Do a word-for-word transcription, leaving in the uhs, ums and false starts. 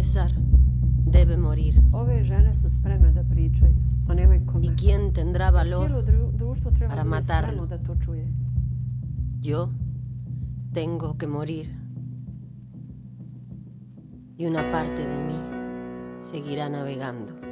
César debe morir. Ove žene su spremne da pričaju, a nemoj kome. ¿Y quién tendrá valor Cijelo dru- društvo treba para da bude spremno matarlo? da to čuje. Yo tengo que morir. Y una parte de mí seguirá navegando.